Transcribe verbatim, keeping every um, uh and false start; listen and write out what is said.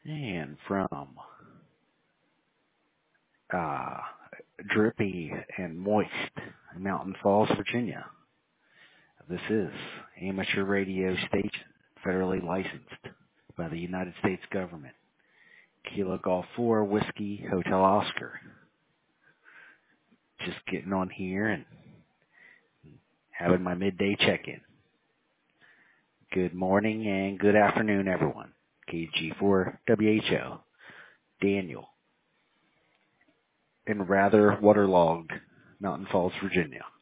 And from uh, drippy and moist Mountain Falls, Virginia, this is amateur radio station, federally licensed by the United States government. Kilo Golf four Whiskey Hotel Oscar. Just getting on here and having my midday check-in. Good morning and good afternoon, everyone. K G four W H O, Daniel, in rather waterlogged Mountain Falls, Virginia.